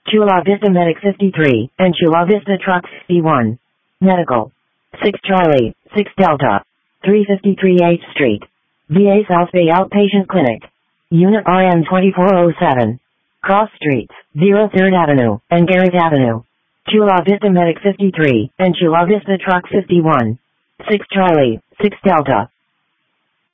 Chula Vista Medic 53, and Chula Vista Truck 51. Medical. 6 Charlie, 6 Delta. 353 8th Street. VA South Bay Outpatient Clinic. Unit RN 2407. Cross Streets, 03rd Avenue, and Garrett Avenue. Chula Vista Medic 53, and Chula Vista Truck 51. 6 Charlie, 6 Delta.